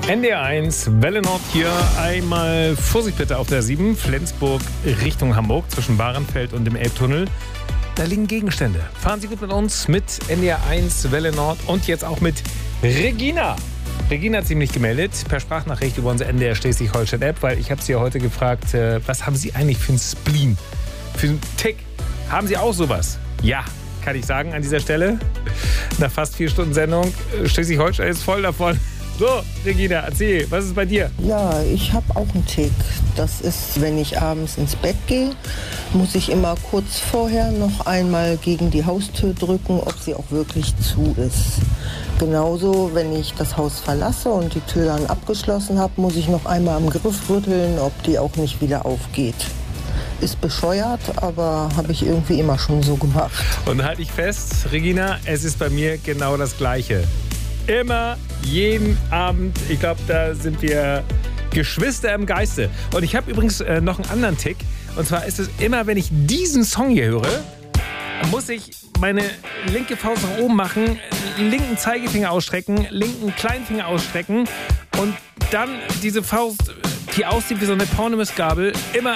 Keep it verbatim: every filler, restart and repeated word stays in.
N D R eins, Welle Nord hier. Einmal Vorsicht bitte auf der sieben, Flensburg Richtung Hamburg, zwischen Bahrenfeld und dem Elbtunnel. Da liegen Gegenstände. Fahren Sie gut mit uns, mit N D R eins, Welle Nord und jetzt auch mit Regina. Regina hat sich nämlich gemeldet, per Sprachnachricht über unsere N D R Schleswig-Holstein-App, weil ich habe sie ja heute gefragt, äh, was haben Sie eigentlich für einen Spleen, für einen Tick? Haben Sie auch sowas? Ja, kann ich sagen an dieser Stelle. Nach fast vier Stunden Sendung, Schleswig-Holstein ist voll davon. So, Regina, erzähl, was ist bei dir? Ja, ich habe auch einen Tick. Das ist, wenn ich abends ins Bett gehe, muss ich immer kurz vorher noch einmal gegen die Haustür drücken, ob sie auch wirklich zu ist. Genauso, wenn ich das Haus verlasse und die Tür dann abgeschlossen habe, muss ich noch einmal am Griff rütteln, ob die auch nicht wieder aufgeht. Ist bescheuert, aber habe ich irgendwie immer schon so gemacht. Und halte ich fest, Regina, es ist bei mir genau das Gleiche. Immer, jeden Abend. Ich glaube, da sind wir Geschwister im Geiste. Und ich habe übrigens äh, noch einen anderen Tick. Und zwar ist es immer, wenn ich diesen Song hier höre, muss ich meine linke Faust nach oben machen, linken Zeigefinger ausstrecken, linken Kleinfinger ausstrecken und dann diese Faust, die aussieht wie so eine Pornomissgabel, immer